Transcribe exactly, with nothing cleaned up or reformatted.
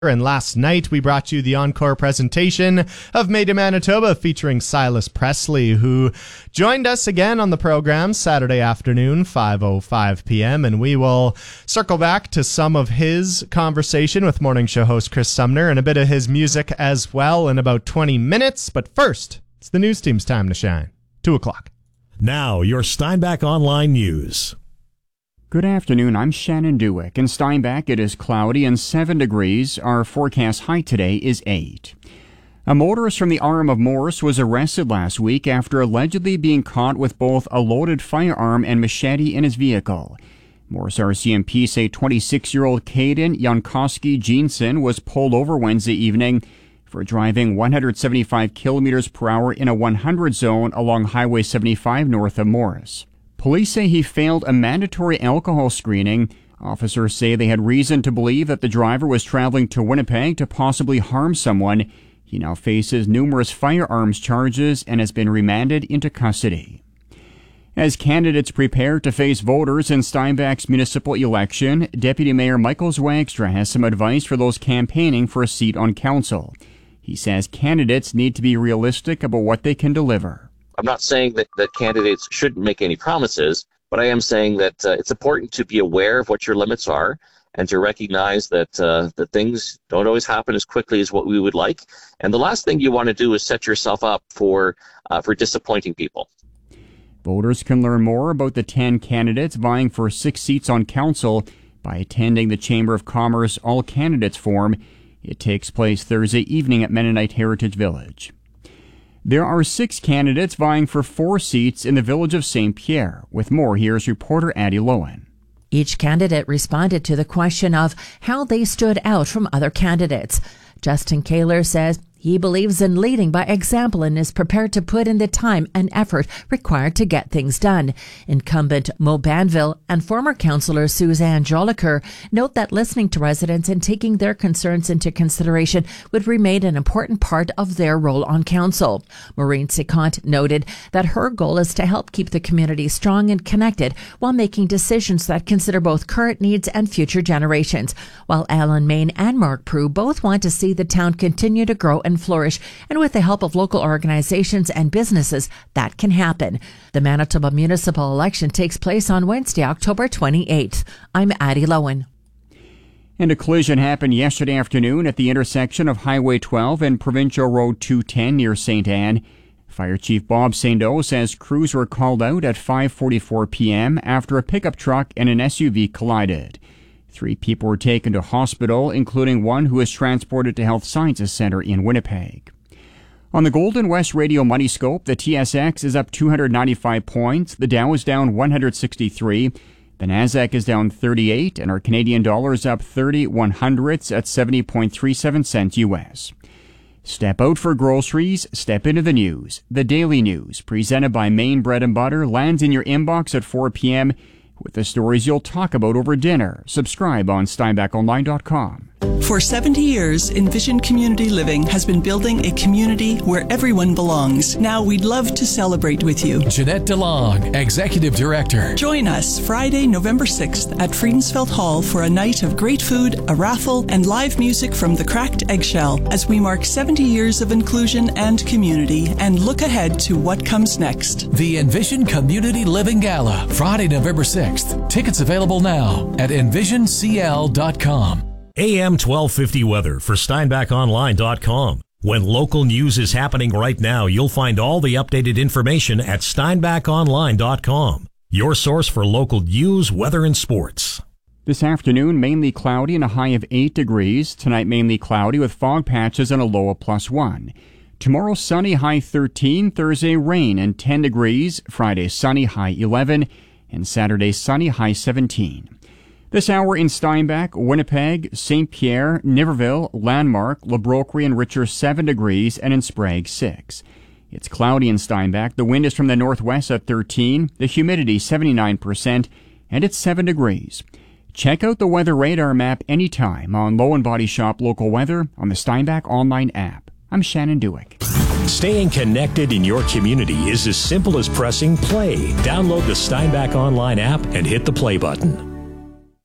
And last night, we brought you the encore presentation of Made in Manitoba featuring Silas Presley, who joined us again on the program Saturday afternoon, five oh five p.m. And we will circle back to some of his conversation with morning show host Chris Sumner and a bit of his music as well in about twenty minutes. But first, it's the news team's time to shine. Two o'clock. Now, your Steinbach Online News. Good afternoon, I'm Shannon Dewick. In Steinbach, it is cloudy and seven degrees. Our forecast height today is eight. A motorist from the Arm of Morris was arrested last week after allegedly being caught with both a loaded firearm and machete in his vehicle. Morris R C M P say twenty-six-year-old Caden Jankowski Jensen was pulled over Wednesday evening for driving one hundred seventy-five kilometers per hour in a one hundred zone along Highway seventy-five north of Morris. Police say he failed a mandatory alcohol screening. Officers say they had reason to believe that the driver was traveling to Winnipeg to possibly harm someone. He now faces numerous firearms charges and has been remanded into custody. As candidates prepare to face voters in Steinbach's municipal election, Deputy Mayor Michael Zwagstra has some advice for those campaigning for a seat on council. He says candidates need to be realistic about what they can deliver. I'm not saying that, that candidates shouldn't make any promises, but I am saying that uh, it's important to be aware of what your limits are and to recognize that uh, that things don't always happen as quickly as what we would like. And the last thing you want to do is set yourself up for uh, for disappointing people. Voters can learn more about the ten candidates vying for six seats on council by attending the Chamber of Commerce All Candidates Forum. It takes place Thursday evening at Mennonite Heritage Village. There are six candidates vying for four seats in the village of Saint Pierre. With more, here's reporter Addie Lowen. Each candidate responded to the question of how they stood out from other candidates. Justin Kaler says he believes in leading by example and is prepared to put in the time and effort required to get things done. Incumbent Mo Banville and former councillor Suzanne Jolicoeur note that listening to residents and taking their concerns into consideration would remain an important part of their role on council. Maureen Secont noted that her goal is to help keep the community strong and connected while making decisions that consider both current needs and future generations. While Alan Main and Mark Prue both want to see the town continue to grow and flourish, and with the help of local organizations and businesses, that can happen. The Manitoba municipal election takes place on Wednesday, October twenty-eighth. I'm Addie Lowen. And a collision happened yesterday afternoon at the intersection of Highway twelve and Provincial Road two ten near Saint Anne. Fire Chief Bob Saint-O says crews were called out at five forty-four p.m. after a pickup truck and an S U V collided. Three people were taken to hospital, including one who was transported to Health Sciences Centre in Winnipeg. On the Golden West Radio Money Scope, the T S X is up two hundred ninety-five points, the Dow is down one hundred sixty-three, the Nasdaq is down thirty-eight, and our Canadian dollar is up thirty one hundredths at seventy point three seven cents U S. Step out for groceries, step into the news. The Daily News, presented by Maine Bread and Butter, lands in your inbox at four p.m. with the stories you'll talk about over dinner. Subscribe on Steinbach Online dot com. For seventy years, Envision Community Living has been building a community where everyone belongs. Now we'd love to celebrate with you. Jeanette DeLong, Executive Director. Join us Friday, November sixth at Friedensfeld Hall for a night of great food, a raffle, and live music from the Cracked Eggshell as we mark seventy years of inclusion and community and look ahead to what comes next. The Envision Community Living Gala, Friday, November sixth. Tickets available now at envision c l dot com. A M twelve fifty weather for Steinbach Online dot com. When local news is happening right now, you'll find all the updated information at Steinbach Online dot com. Your source for local news, weather, and sports. This afternoon, mainly cloudy and a high of eight degrees. Tonight, mainly cloudy with fog patches and a low of plus one. Tomorrow, sunny, high thirteen. Thursday, rain and ten degrees. Friday, sunny, high eleven. And Saturday, sunny, high seventeen. This hour in Steinbach, Winnipeg, Saint Pierre, Niverville, Landmark, Le Brocquerie, and Richer seven degrees, and in Sprague six. It's cloudy in Steinbach. The wind is from the northwest at thirteen, the humidity seventy-nine percent, and it's seven degrees. Check out the weather radar map anytime on Low and Body Shop Local Weather on the Steinbach Online app. I'm Shannon Dewick. Staying connected in your community is as simple as pressing play. Download the Steinbach Online app and hit the play button.